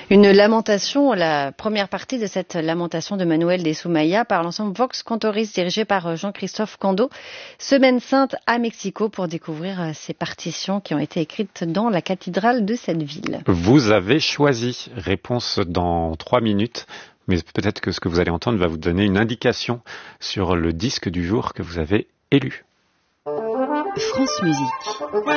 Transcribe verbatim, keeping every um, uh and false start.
Une lamentation, la première partie de cette lamentation de Manuel de Soumaya par l'ensemble Vox Cantoris dirigé par Jean-Christophe Cando. Semaine sainte à Mexico pour découvrir ces partitions qui ont été écrites dans la cathédrale de cette ville. Vous avez choisi. Réponse dans trois minutes. Mais peut-être que ce que vous allez entendre va vous donner une indication sur le disque du jour que vous avez élu. France Musique.